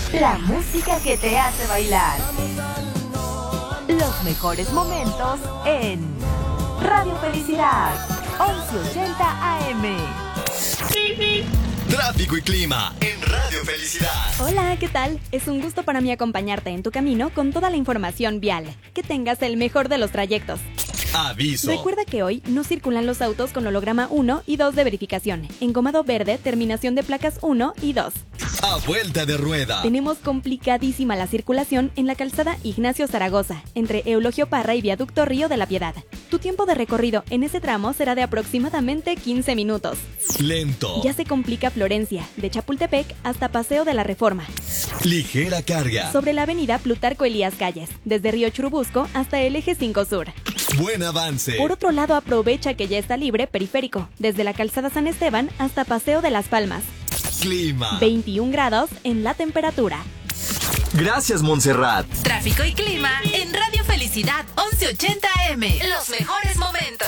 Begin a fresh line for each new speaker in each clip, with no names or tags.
La música que te hace bailar. Los mejores momentos en Radio Felicidad, 1180 AM.
Tráfico y clima en Radio Felicidad.
Hola, ¿qué tal? Es un gusto para mí acompañarte en tu camino con toda la información vial. Que tengas el mejor de los trayectos.
Aviso.
Recuerda que hoy no circulan los autos con holograma 1 y 2 de verificación. Engomado verde, terminación de placas 1 y 2.
A vuelta de rueda.
Tenemos complicadísima la circulación en la calzada Ignacio Zaragoza, entre Eulogio Parra y Viaducto Río de la Piedad. Tu tiempo de recorrido en ese tramo será de aproximadamente 15 minutos.
Lento.
Ya se complica Florencia, de Chapultepec hasta Paseo de la Reforma.
Ligera carga.
Sobre la avenida Plutarco Elías Calles, desde Río Churubusco hasta el Eje 5 Sur.
Buen avance.
Por otro lado, aprovecha que ya está libre periférico, desde la calzada San Esteban hasta Paseo de las Palmas.
Clima.
21 grados en la temperatura.
Gracias, Montserrat.
Tráfico y clima en Radio Felicidad, 1180 AM. Los mejores momentos.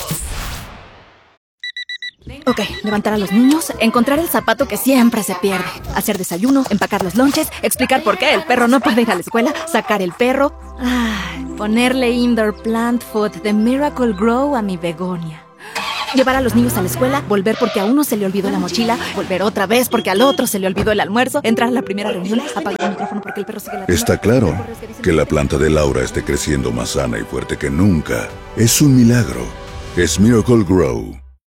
Ok, levantar a los niños, encontrar el zapato que siempre se pierde, hacer desayuno, empacar los lonches, explicar por qué el perro no puede ir a la escuela, sacar el perro, ponerle indoor plant food de Miracle Grow a mi begonia. Llevar a los niños a la escuela, volver porque a uno se le olvidó la mochila, volver otra vez porque al otro se le olvidó el almuerzo, entrar a la primera reunión, apagar el micrófono porque el perro sigue la...
Está claro que la planta de Laura esté creciendo más sana y fuerte que nunca. Es un milagro. Es Miracle Grow.